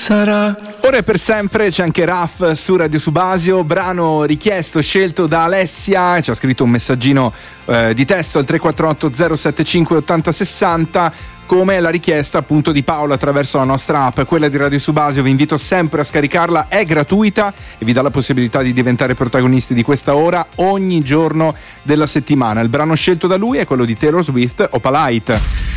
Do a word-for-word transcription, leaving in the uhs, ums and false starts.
sarà. Ora e per sempre c'è anche Raf su Radio Subasio, brano richiesto, scelto da Alessia, ci ha scritto un messaggino eh, di testo al tre quattro otto zero sette cinque otto zero sei zero, come la richiesta appunto di Paolo attraverso la nostra app, quella di Radio Subasio. Vi invito sempre a scaricarla, è gratuita e vi dà la possibilità di diventare protagonisti di questa ora ogni giorno della settimana. Il brano scelto da lui è quello di Taylor Swift, Opalite.